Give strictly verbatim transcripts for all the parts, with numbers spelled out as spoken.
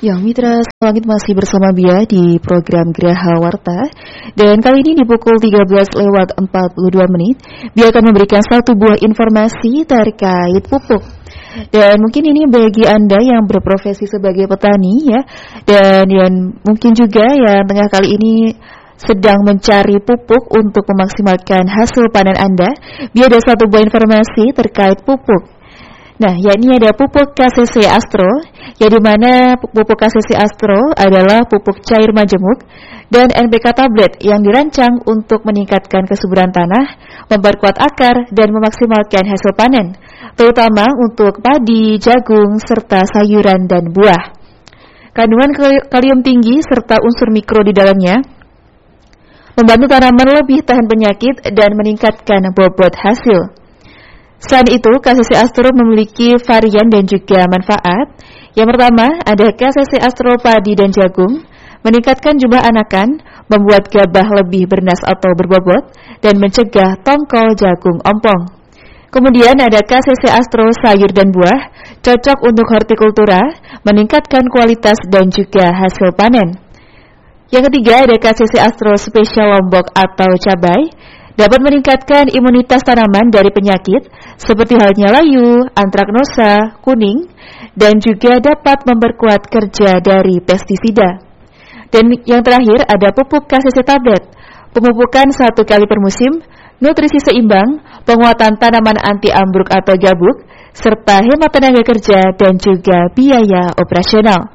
Ya, Mitra Langit masih bersama Bia di program Graha Warta. Dan kali ini di pukul tiga belas lewat empat puluh dua menit, Bia akan memberikan satu buah informasi terkait pupuk. Dan mungkin ini bagi Anda yang berprofesi sebagai petani ya, dan yang mungkin juga yang tengah kali ini sedang mencari pupuk untuk memaksimalkan hasil panen Anda, Bia ada satu buah informasi terkait pupuk. Nah, yakni ada pupuk K C C Astro, yang dimana pupuk K C C Astro adalah pupuk cair majemuk dan N P K tablet yang dirancang untuk meningkatkan kesuburan tanah, memperkuat akar, dan memaksimalkan hasil panen, terutama untuk padi, jagung, serta sayuran dan buah. Kandungan kalium tinggi serta unsur mikro di dalamnya membantu tanaman lebih tahan penyakit dan meningkatkan bobot hasil. Selain itu, K C C Astro memiliki varian dan juga manfaat. Yang pertama, ada K C C Astro padi dan jagung, meningkatkan jumlah anakan, membuat gabah lebih bernas atau berbobot, dan mencegah tongkol jagung ompong. Kemudian ada K C C Astro sayur dan buah, cocok untuk hortikultura, meningkatkan kualitas dan juga hasil panen. Yang ketiga, ada K C C Astro spesial lombok atau cabai, dapat meningkatkan imunitas tanaman dari penyakit seperti halnya layu, antraknosa, kuning, dan juga dapat memperkuat kerja dari pestisida. Dan yang terakhir ada pupuk K C C tablet, pemupukan satu kali per musim, nutrisi seimbang, penguatan tanaman anti ambruk atau gabuk, serta hemat tenaga kerja dan juga biaya operasional.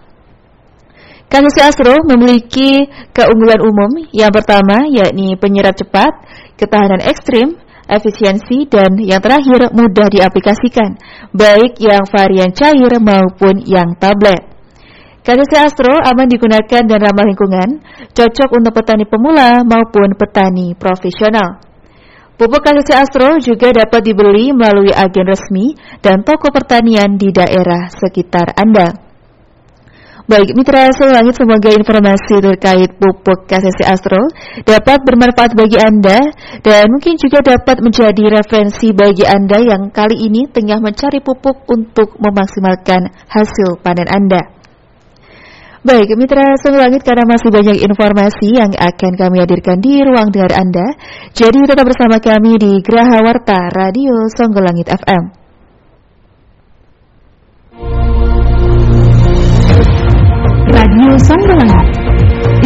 K C C Astro memiliki keunggulan umum yang pertama yakni penyerap cepat, ketahanan ekstrim, efisiensi, dan yang terakhir mudah diaplikasikan, baik yang varian cair maupun yang tablet. K C C Astro aman digunakan dan ramah lingkungan, cocok untuk petani pemula maupun petani profesional. Pupuk K C C Astro juga dapat dibeli melalui agen resmi dan toko pertanian di daerah sekitar Anda. Baik, Mitra Langit, semoga informasi terkait pupuk K C C Astro dapat bermanfaat bagi Anda dan mungkin juga dapat menjadi referensi bagi Anda yang kali ini tengah mencari pupuk untuk memaksimalkan hasil panen Anda. Baik, Mitra Langit, karena masih banyak informasi yang akan kami hadirkan di ruang dengar Anda, jadi tetap bersama kami di Graha Warta Radio Songgolangit F M. Radio Songgolangit